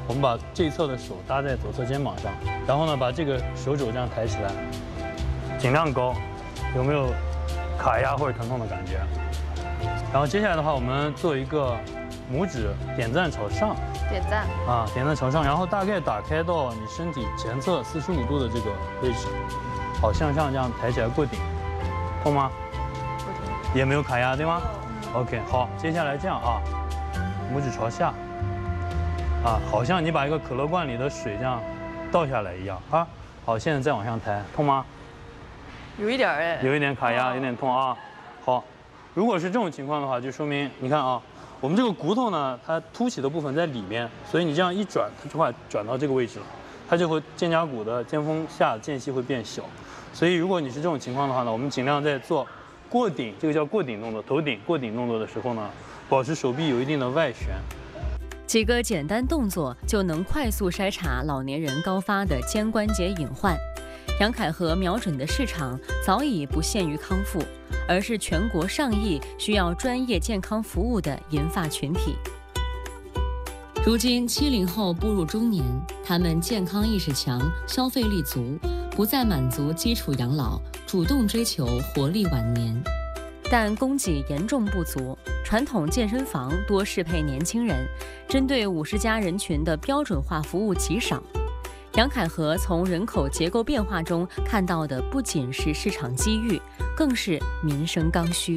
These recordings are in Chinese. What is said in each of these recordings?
我们把这一侧的手搭在左侧肩膀上，然后呢，把这个手肘这样抬起来，尽量高，有没有卡压或者疼痛的感觉？然后接下来的话，我们做一个拇指点赞朝上， 点赞啊，点赞朝上，然后大概打开到你身体前侧45度的这个位置，好，向上这样抬起来过顶，痛吗？ 不痛， 也没有卡压，对吗？OK， 好，接下来这样啊，拇指朝下，啊，好像你把一个可乐罐里的水这样倒下来一样啊。好，现在再往上抬，痛吗？ 有一点哎， 有一点卡压，有点痛啊。好，如果是这种情况的话，就说明你看啊，我们这个骨头呢，它凸起的部分在里面，所以你这样一转，它就会转到这个位置了，它就会肩胛骨的肩峰下间隙会变小。所以如果你是这种情况的话呢，我们尽量在做过顶，这个叫过顶动作，头顶过顶动作的时候呢，保持手臂有一定的外旋。 几个简单动作就能快速筛查老年人高发的肩关节隐患。杨凯和瞄准的市场早已不限于康复，而是全国上亿需要专业健康服务的银发群体。如今70后步入中年，他们健康意识强，消费力足，不再满足基础养老，主动追求活力晚年。但供给严重不足，传统健身房多适配年轻人，针对50+人群的标准化服务极少。杨凯和从人口结构变化中看到的不仅是市场机遇，更是民生刚需。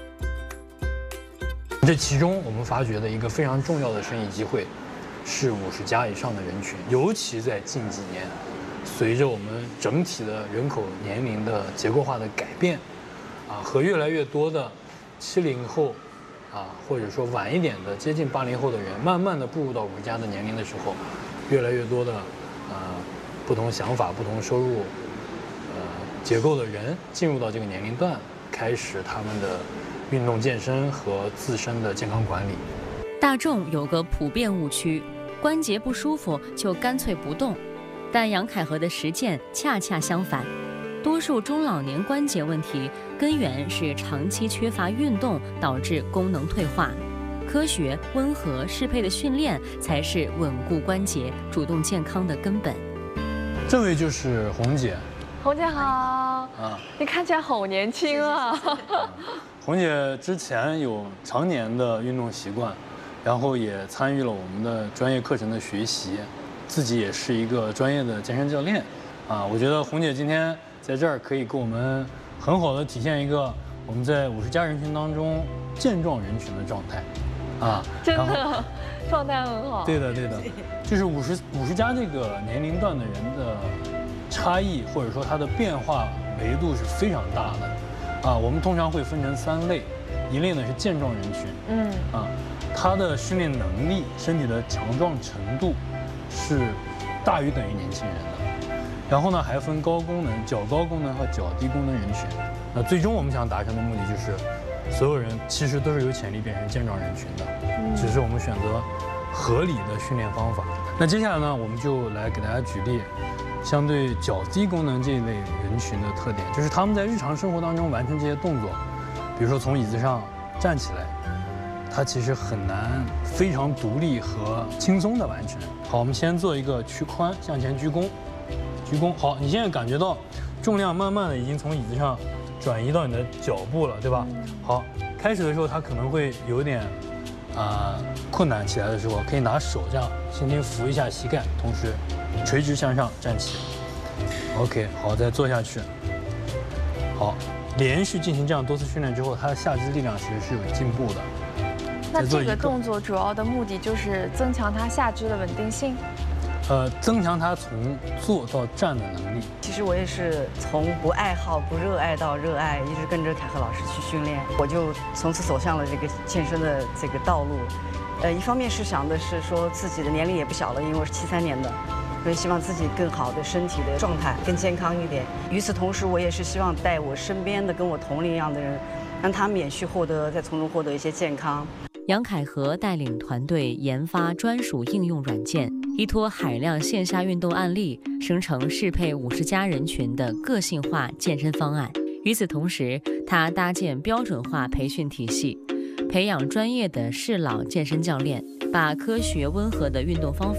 这其中我们发掘的一个非常重要的生意机会，是50+以上的人群，尤其在近几年，随着我们整体的人口年龄的结构化的改变，和越来越多的70后，或者说晚一点的接近80后的人，慢慢的步入到50+的年龄的时候，越来越多的不同想法、不同收入结构的人进入到这个年龄段，开始他们的运动健身和自身的健康管理。 大众有个普遍误区，关节不舒服就干脆不动，但杨凯和的实践恰恰相反。多数中老年关节问题根源是长期缺乏运动导致功能退化，科学、温和、适配的训练才是稳固关节、主动健康的根本。 这位就是红姐。 红姐好，你看起来好年轻啊。 红姐之前有常年的运动习惯，然后也参与了我们的专业课程的学习，自己也是一个专业的健身教练。我觉得红姐今天在这儿可以给我们很好的体现一个我们在50+人群当中健壮人群的状态。 真的状态很好。 对的，就是50+这个年龄段的人的差异，或者说它的变化维度是非常大的。我们通常会分成3类，一类呢是健壮人群，他的训练能力、身体的强壮程度是大于等于年轻人的。然后呢，还分高功能、较高功能和较低功能人群。那最终我们想达成的目的就是，所有人其实都是有潜力变成健壮人群的，只是我们选择合理的训练方法。那接下来呢，我们就来给大家举例，相对较低功能这一类人群的特点，就是他们在日常生活当中完成这些动作，比如说从椅子上站起来，它其实很难非常独立和轻松的完成。好，我们先做一个屈髋向前鞠躬，鞠躬。好，你现在感觉到重量慢慢的已经从椅子上转移到你的脚部了，对吧？好，开始的时候它可能会有点困难，起来的时候可以拿手这样轻轻扶一下膝盖，同时垂直向上站起。OK， 好，再坐下去。好，连续进行这样多次训练之后，它的下肢力量其实是有进步的。 那这个动作主要的目的就是增强它下肢的稳定性。 增强他从坐到站的能力。 其实我也是从不爱好、不热爱到热爱，一直跟着凯和老师去训练，我就从此走向了这个健身的这个道路。一方面是想的是说自己的年龄也不小了，因为我是73年的，所以希望自己更好的身体的状态更健康一点。与此同时，我也是希望带我身边的跟我同龄一样的人，让他们也去获得，再从中获得一些健康。 杨凯和带领团队研发专属应用软件，依托海量线下运动案例，生成适配50+人群的个性化健身方案。与此同时，他搭建标准化培训体系，培养专业的适老健身教练，把科学温和的运动方法